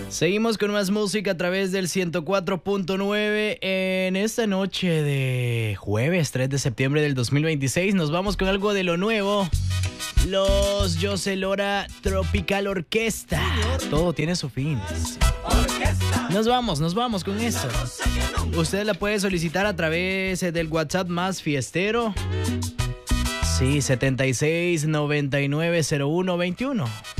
Seguimos con más música a través del 104.9 en esta noche de jueves 3 de septiembre del 2026. Nos vamos con algo de lo nuevo. Los José Lora Tropical Orquesta. Todo tiene su fin. Nos vamos con esto. Usted la puede solicitar a través del WhatsApp más fiestero. Sí, 76 99 01 21.